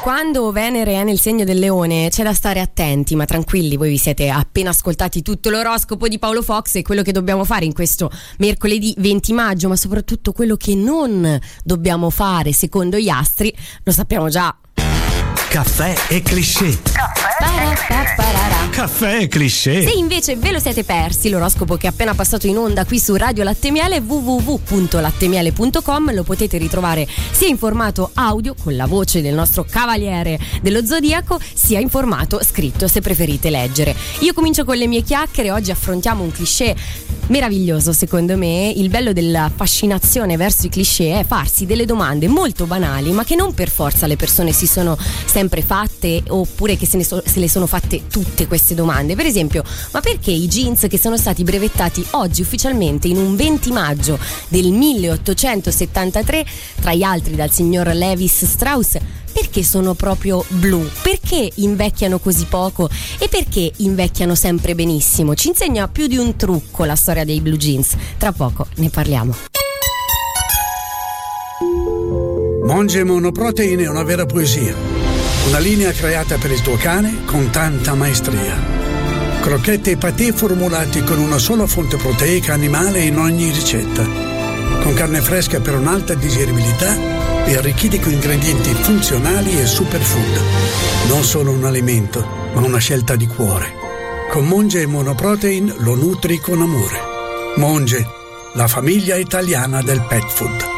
Quando Venere è nel segno del Leone c'è da stare attenti, ma tranquilli, voi vi siete appena ascoltati tutto l'oroscopo di Paolo Fox e quello che dobbiamo fare in questo mercoledì 20 maggio, ma soprattutto quello che non dobbiamo fare secondo gli astri, lo sappiamo già. Caffè e cliché. Caffè e cliché. Se invece ve lo siete persi, l'oroscopo che è appena passato in onda qui su Radio Latte Miele, www.lattemiele.com, lo potete ritrovare sia in formato audio con la voce del nostro cavaliere dello zodiaco, sia in formato scritto se preferite leggere. Io comincio con le mie chiacchiere. Oggi affrontiamo un cliché meraviglioso, secondo me. Il bello della fascinazione verso i cliché è farsi delle domande molto banali, ma che non per forza le persone si sono sempre fatte, oppure che se le sono fatte tutte queste domande. Per esempio, ma perché i jeans che sono stati brevettati oggi ufficialmente in un 20 maggio del 1873, tra gli altri dal signor Levis Strauss, perché sono proprio blu? Perché invecchiano così poco e perché invecchiano sempre benissimo? Ci insegna più di un trucco la storia dei blue jeans. Tra poco ne parliamo. Monge Monoprotein è una vera poesia. Una linea creata per il tuo cane con tanta maestria. Crocchette e patè formulati con una sola fonte proteica animale in ogni ricetta. Con carne fresca per un'alta digeribilità e arricchiti con ingredienti funzionali e superfood. Non solo un alimento, ma una scelta di cuore. Con Monge Monoprotein lo nutri con amore. Monge, la famiglia italiana del pet food.